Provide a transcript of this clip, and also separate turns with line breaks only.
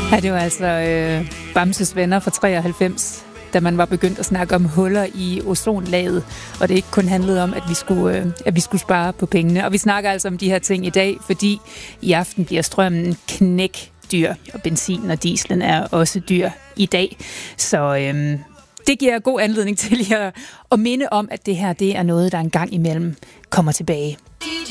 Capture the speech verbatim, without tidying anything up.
Ja, det var altså øh, Bamses Venner fra treoghalvfems, da man var begyndt at snakke om huller i ozonlaget, og det ikke kun handlede om, at vi skulle, øh, at vi skulle spare på pengene. Og vi snakker altså om de her ting i dag, fordi i aften bliver strømmen knækdyr, og benzin og dieselen er også dyr i dag. Så øh, det giver god anledning til at, at minde om, at det her det er noget, der en gang imellem kommer tilbage.